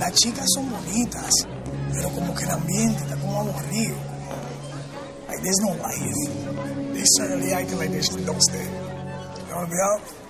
Las chicas son bonitas, pero como que el ambiente está como aburrido. Like, there's no life. They certainly acting like they're still stay. ¿Te has olvidado?